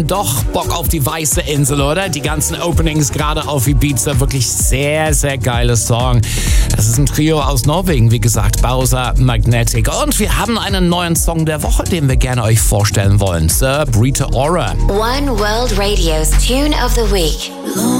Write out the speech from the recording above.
Doch Bock auf die weiße Insel, oder? Die ganzen Openings gerade auf Ibiza, wirklich sehr, sehr geiles Song. Das ist ein Trio aus Norwegen, wie gesagt, Bowser, Magnetic. Und wir haben einen neuen Song der Woche, den wir gerne euch vorstellen wollen. Sir Brita Ora. One World Radio's Tune of the Week.